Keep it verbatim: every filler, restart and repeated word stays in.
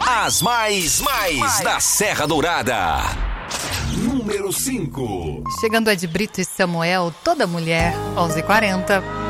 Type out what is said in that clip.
As mais, mais, mais da Serra Dourada. Número cinco. Chegando Ed Brito e Samuel, Toda Mulher, onze e quarenta.